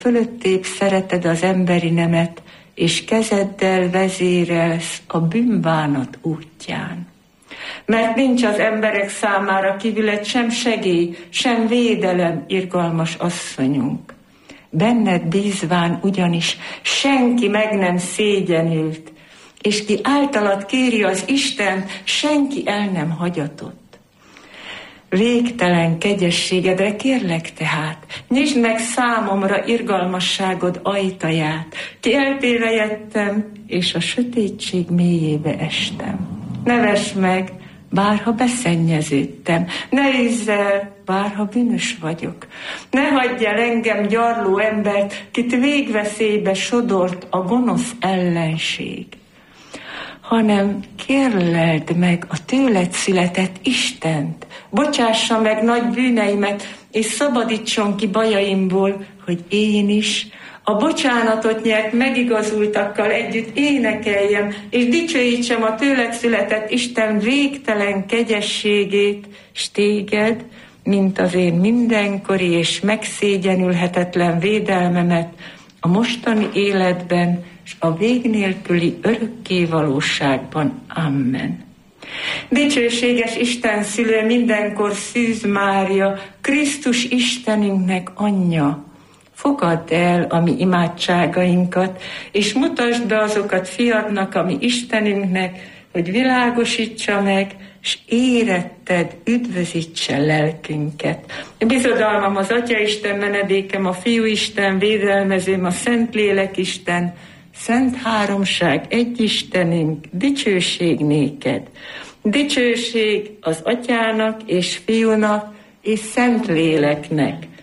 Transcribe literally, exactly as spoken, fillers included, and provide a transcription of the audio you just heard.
fölöttébb szereted az emberi nemet, és kezeddel vezérelsz a bűnbánat útján. Mert nincs az emberek számára kívüled sem segély, sem védelem, irgalmas asszonyunk. Benned bízván ugyanis senki meg nem szégyenült, és ki általad kéri az Isten, senki el nem hagyatott. Végtelen kegyességedre kérlek tehát, nyisd meg számomra irgalmasságod ajtaját, ki eltéve jöttem, és a sötétség mélyébe estem. Ne vess meg, bárha beszennyeződtem, ne üzz el, bárha bűnös vagyok. Ne hagyj el engem, gyarló embert, kit végveszélybe sodort a gonosz ellenség, hanem kérleld meg a tőled született Istent, bocsássa meg nagy bűneimet, és szabadítson ki bajaimból, hogy én is a bocsánatot nyert megigazultakkal együtt énekeljem, és dicsőítsem a tőled született Isten végtelen kegyességét, s téged, mint az én mindenkori és megszégyenülhetetlen védelmemet a mostani életben, és a vég nélküli örökké valóságban. Amen. Dicsőséges Isten szülő, mindenkor Szűz Mária, Krisztus Istenünknek anyja, fogadd el a mi imádságainkat, és mutasd be azokat fiadnak, a mi Istenünknek, hogy világosítsa meg, és éretted üdvözítse lelkünket. Bizodalmam az Atyaisten, menedékem, a Fiúisten, védelmezőm, a Szentlélekisten, Szent Háromság, egy Istenünk, dicsőség néked. Dicsőség az Atyának és Fiúnak és Szentléleknek,